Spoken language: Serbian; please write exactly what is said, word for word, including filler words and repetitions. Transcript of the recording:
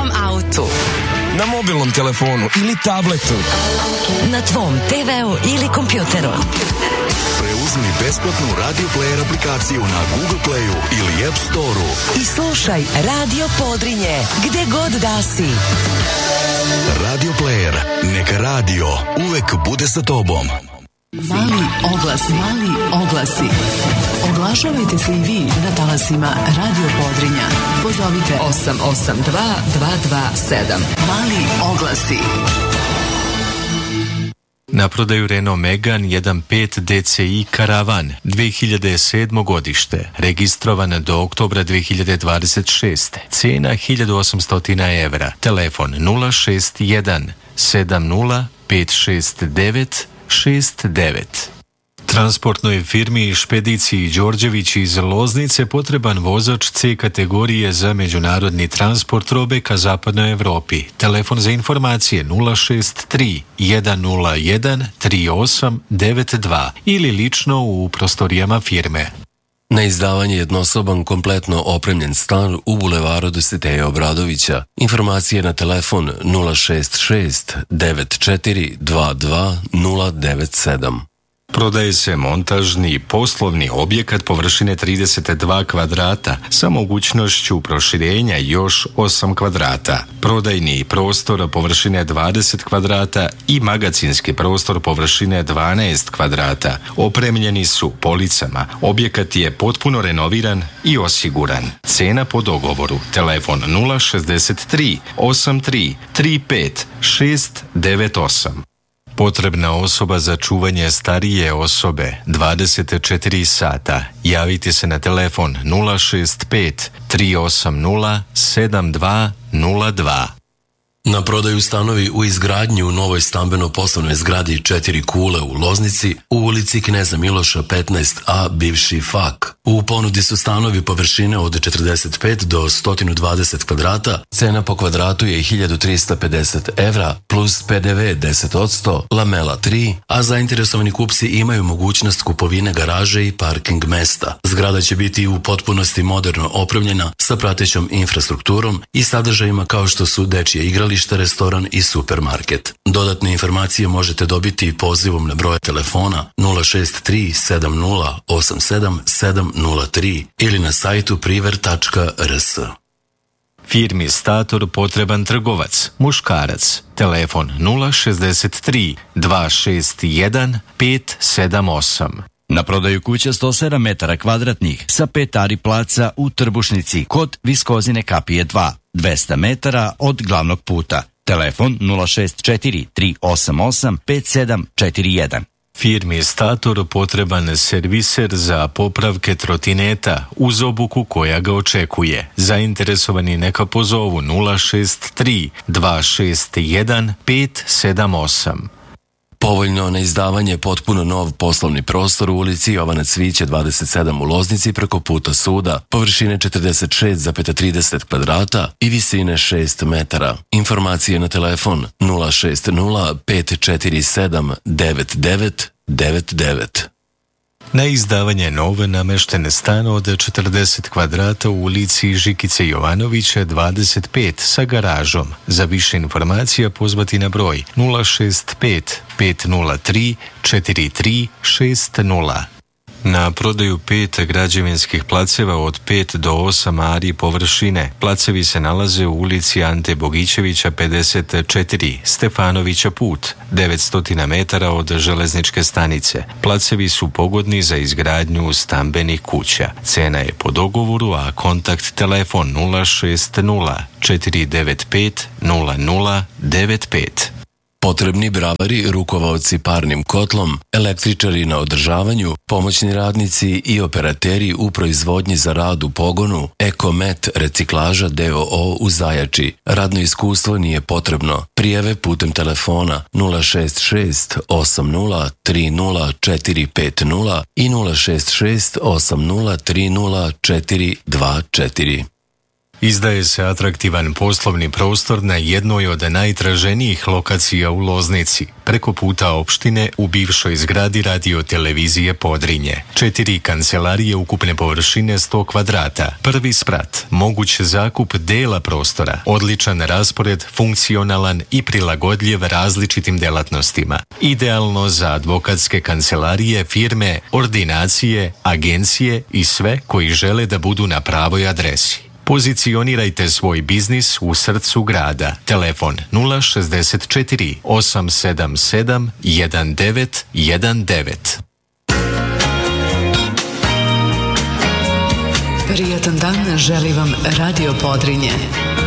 tvom autu, na mobilnom telefonu ili tabletu, na tvom te veu ili kompjuteru. Preuzmi besplatnu Radio Player aplikaciju na Google Playu ili App Storeu i slušaj Radio Podrinje gde god da si. Radio Player, neka radio uvek bude sa tobom. Mali oglas, mali oglasi. Oglašavajte se i vi na talasima Radio Podrinja. Pozovite osam osam dva dva dva sedam. Mali oglasi. Na prodaju Renault Megane jedan pet D C I Karavan dve hiljade sedmo godište, registrovan do oktobra dve hiljade dvadeset šeste. Cena hiljadu osamsto evra. Telefon nula šest jedan sedam nula pet šest devet šest devet. Transportnoj firmi i Špediciji Đorđević iz Loznice potreban vozač C kategorije za međunarodni transport robe ka zapadnoj Evropi. Telefon za informacije nula šest tri jedan nula jedan tri osam devet dva ili lično u prostorijama firme. Na izdavanje jednosoban kompletno opremljen stan u bulevaru Dositeja Obradovića. Informacije na telefon nula šest šest devet četiri dva dva nula devet sedam. Prodaje se montažni poslovni objekat površine trideset dva kvadrata sa mogućnošću proširenja još osam kvadrata. Prodajni prostor površine dvadeset kvadrata i magacinski prostor površine dvanaest kvadrata. Opremljeni su policama. Objekat je potpuno renoviran i osiguran. Cena po dogovoru. Telefon nula šest tri osam tri tri pet šest devet osam. Potrebna osoba za čuvanje starije osobe dvadeset četiri sata. Javite se na telefon nula šest pet tri osam nula sedam dva nula dva. Na prodaju stanovi u izgradnji u novoj stambeno-poslovnoj zgradi Četiri kule u Loznici u ulici Kneza Miloša petnaest A, bivši F A K. U ponudi su stanovi površine od četrdeset pet do sto dvadeset kvadrata, cena po kvadratu je hiljadu trista pedeset evra plus P D V deset posto, lamela tri, a zainteresovani kupci imaju mogućnost kupovine garaže i parking mesta. Zgrada će biti u potpunosti moderno opremljena sa pratećom infrastrukturom i sadržajima kao što su dečje igralište, restoran i supermarket. Dodatne informacije možete dobiti pozivom na broj telefona nula šest tri sedam nula osam sedam sedam nula tri ili na sajtu priver tačka r s. Firmi Stator potreban trgovac, muškarac. Telefon nula šest tri dva šest jedan pet sedam osam. Na prodaju kuća sto sedam metara kvadratnih sa pet ari placa u Trbušnici kod Viskozine kapije dva, dvesta metara od glavnog puta. Telefon nula šest četiri tri osam osam pet sedam četiri jedan. Firmi Stator potreban serviser za popravke trotineta uz obuku koja ga očekuje. Zainteresovani neka pozovu nula šest tri dva šest jedan pet sedam osam. Povoljno na izdavanje potpuno nov poslovni prostor u ulici Jovana Cvića dvadeset sedam u Loznici preko puta suda, površine četrdeset šest zarez trideset kvadrata i visine šest metara. Informacije na telefon nula šest nula pet četiri sedam devet devet devet devet. Na izdavanje nove nameštene stan od četrdeset kvadrata u ulici Žikice Jovanovića dvadeset pet sa garažom. Za više informacija pozvati na broj nula šest pet pet nula tri četiri tri šest nula. Na prodaju pet građevinskih placeva od pet do osam ari površine. Placevi se nalaze u ulici Ante Bogićevića pedeset četiri, Stefanovića put, devetsto metara od železničke stanice. Placevi su pogodni za izgradnju stambenih kuća. Cena je po dogovoru, a kontakt telefon nula šest nula četiri devet pet nula nula devet pet. Potrebni bravari, rukovaoci parnim kotlom, električari na održavanju, pomoćni radnici i operateri u proizvodnji za rad u pogonu, Ekomet reciklaža D O O u Zajači. Radno iskustvo nije potrebno. Prijave putem telefona nula šest šest osam nula tri nula četiri pet nula i nula šest šest osam nula tri nula četiri dva četiri. Izdaje se atraktivan poslovni prostor na jednoj od najtraženijih lokacija u Loznici, preko puta opštine u bivšoj zgradi radio-televizije Podrinje. Četiri kancelarije ukupne površine sto kvadrata, prvi sprat, moguć zakup dela prostora, odličan raspored, funkcionalan i prilagodljiv različitim delatnostima. Idealno za advokatske kancelarije, firme, ordinacije, agencije i sve koji žele da budu na pravoj adresi. Pozicionirajte svoj biznis u srcu grada. Telefon nula šezdeset četiri osam sedam sedam jedan devet jedan devet. Prijatan dan želi vam Radio Podrinje.